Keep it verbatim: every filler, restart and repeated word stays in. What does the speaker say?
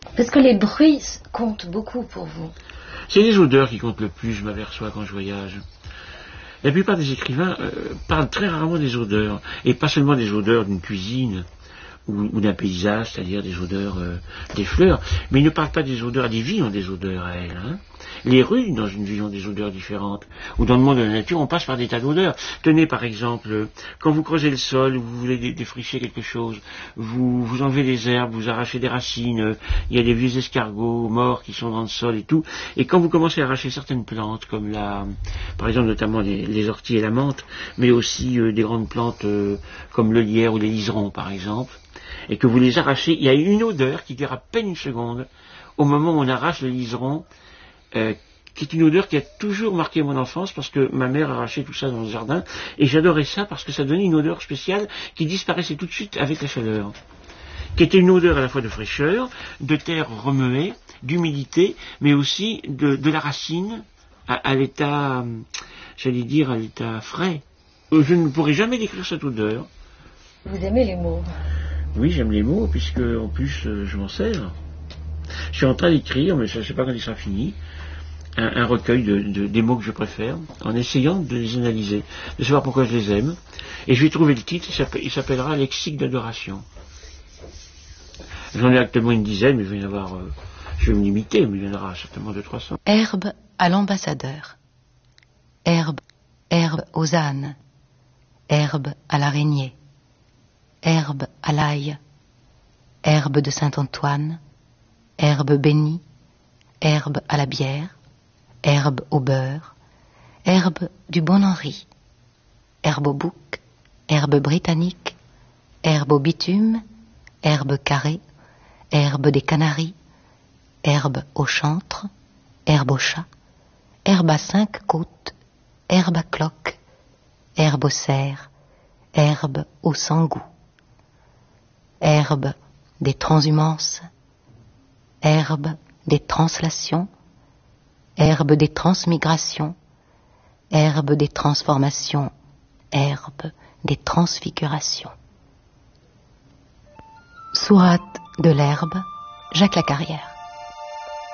Parce que les bruits comptent beaucoup pour vous. C'est les odeurs qui comptent le plus, je m'aperçois quand je voyage. La plupart des écrivains euh, parlent très rarement des odeurs, et pas seulement des odeurs d'une cuisine ou, ou d'un paysage, c'est-à-dire des odeurs euh, des fleurs, mais ils ne parlent pas des odeurs. Les vies ont des odeurs à elles. Hein. Les rues dans une ville ont des odeurs différentes. Ou dans le monde de la nature, on passe par des tas d'odeurs. Tenez par exemple, quand vous creusez le sol, vous voulez dé- défricher quelque chose, vous, vous enlevez des herbes, vous arrachez des racines, il y a des vieux escargots morts qui sont dans le sol et tout. Et quand vous commencez à arracher certaines plantes, comme la, par exemple notamment les, les orties et la menthe, mais aussi euh, des grandes plantes euh, comme le lierre ou les liserons par exemple, et que vous les arrachez, il y a une odeur qui dure à peine une seconde au moment où on arrache le liseron, euh, qui est une odeur qui a toujours marqué mon enfance parce que ma mère arrachait tout ça dans le jardin et j'adorais ça parce que ça donnait une odeur spéciale qui disparaissait tout de suite avec la chaleur, qui était une odeur à la fois de fraîcheur, de terre remuée, d'humidité, mais aussi de, de la racine à, à l'état, j'allais dire à l'état frais. Je ne pourrais jamais décrire cette odeur. Vous aimez les mots? Oui, j'aime les mots, puisque en plus euh, je m'en sers. Je suis en train d'écrire, mais je ne sais pas quand il sera fini, un, un recueil de, de, des mots que je préfère, en essayant de les analyser, de savoir pourquoi je les aime. Et je vais trouver le titre, il s'appellera Lexique d'adoration. J'en ai actuellement une dizaine, mais je vais y en avoir, euh, je vais me limiter, mais il y en aura certainement deux, trois cents. Herbe à l'ambassadeur. Herbe, herbe aux ânes. Herbe à l'araignée. Herbe à l'ail. Herbe de Saint-Antoine. Herbe bénie. Herbe à la bière. Herbe au beurre. Herbe du bon Henri. Herbe au bouc. Herbe britannique. Herbe au bitume. Herbe carrée. Herbe des Canaries. Herbe au chantre. Herbe au chat. Herbe à cinq côtes. Herbe à cloque. Herbe au cerf. Herbe au sans-goût. Herbe des transhumances. Herbe des translations. Herbe des transmigrations. Herbe des transformations. Herbe des transfigurations. Sourate de l'herbe, Jacques Lacarrière.